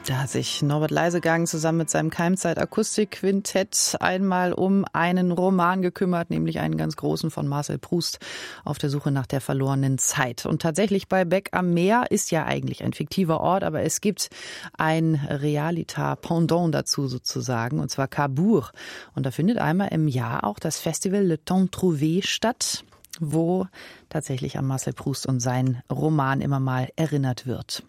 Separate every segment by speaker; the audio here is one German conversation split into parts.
Speaker 1: Da hat sich Norbert Leisegang zusammen mit seinem Keimzeit-Akustikquintett einmal um einen Roman gekümmert, nämlich einen ganz großen von Marcel Proust, Auf der Suche nach der verlorenen Zeit. Und tatsächlich bei Beck am Meer ist ja eigentlich ein fiktiver Ort, aber es gibt ein Realita-Pendant dazu sozusagen, und zwar Cabourg. Und da findet einmal im Jahr auch das Festival Le Temps Trouvé statt, wo tatsächlich an Marcel Proust und seinen Roman immer mal erinnert wird.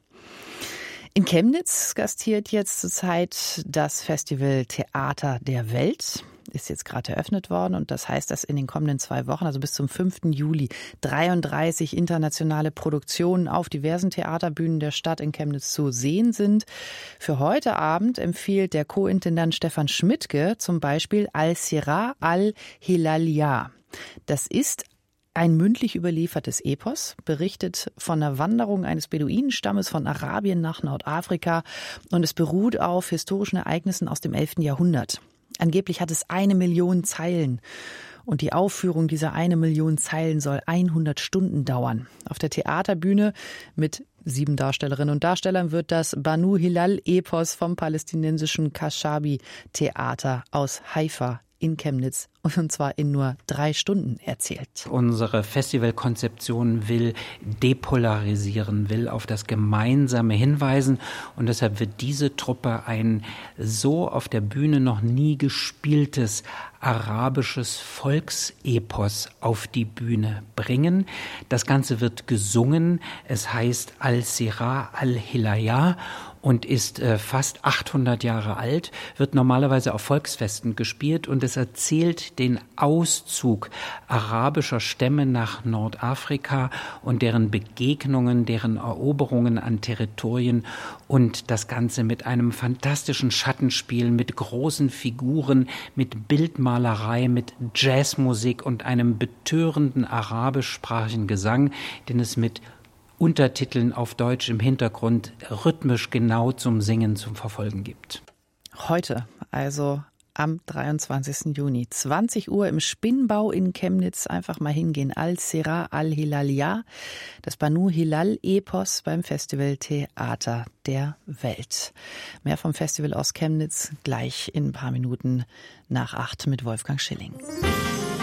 Speaker 1: In Chemnitz gastiert jetzt zurzeit das Festival Theater der Welt. Ist jetzt gerade eröffnet worden und das heißt, dass in den kommenden 2 Wochen, also bis zum 5. Juli, 33 internationale Produktionen auf diversen Theaterbühnen der Stadt in Chemnitz zu sehen sind. Für heute Abend empfiehlt der Co-Intendant Stefan Schmidtke zum Beispiel Al-Sirah al-Hilaliyah. Das ist ein mündlich überliefertes Epos, berichtet von der Wanderung eines Beduinenstammes von Arabien nach Nordafrika und es beruht auf historischen Ereignissen aus dem 11. Jahrhundert. Angeblich hat es 1 Million Zeilen und die Aufführung dieser 1 Million Zeilen soll 100 Stunden dauern. Auf der Theaterbühne mit 7 Darstellerinnen und Darstellern wird das Banu Hilal-Epos vom palästinensischen Kashabi-Theater aus Haifa in Chemnitz und zwar in nur 3 Stunden erzählt.
Speaker 2: Unsere Festivalkonzeption will depolarisieren, will auf das Gemeinsame hinweisen und deshalb wird diese Truppe ein so auf der Bühne noch nie gespieltes arabisches Volksepos auf die Bühne bringen. Das Ganze wird gesungen, es heißt Al-Sirah al-Hilaliyah und ist fast 800 Jahre alt, wird normalerweise auf Volksfesten gespielt und es erzählt den Auszug arabischer Stämme nach Nordafrika und deren Begegnungen, deren Eroberungen an Territorien und das Ganze mit einem fantastischen Schattenspiel, mit großen Figuren, mit Bildmalerei, mit Jazzmusik und einem betörenden arabischsprachigen Gesang, den es mit Untertiteln auf Deutsch im Hintergrund rhythmisch genau zum Singen, zum Verfolgen gibt.
Speaker 1: Heute, also am 23. Juni, 20 Uhr im Spinnbau in Chemnitz. Einfach mal hingehen. Al-Sirah al-Hilaliyah, das Banu Hilal-Epos beim Festival Theater der Welt. Mehr vom Festival aus Chemnitz gleich in ein paar Minuten nach 8 mit Wolfgang Schilling.